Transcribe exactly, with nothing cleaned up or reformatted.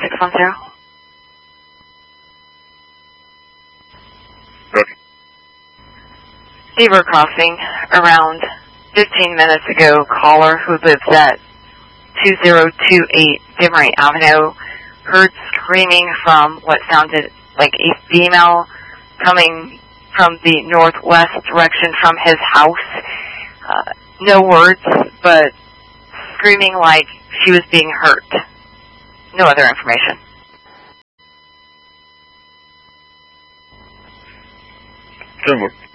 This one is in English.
six one zero. Okay. Beaver Crossing, around fifteen minutes ago, caller who lives at two zero two eight Demery Avenue heard screaming from what sounded like a female coming from the northwest direction from his house. Uh, no words, but screaming like she was being hurt. No other information. ten one.